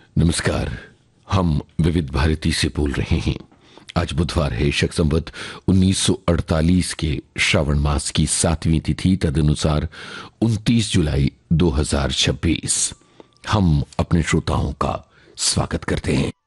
नमस्कार। हम विविध भारती से बोल रहे हैं। आज बुधवार है, शक संवत 1948 के श्रावण मास की 7वीं तिथि, तदनुसार 29 जुलाई 2026। हम अपने श्रोताओं का स्वागत करते हैं।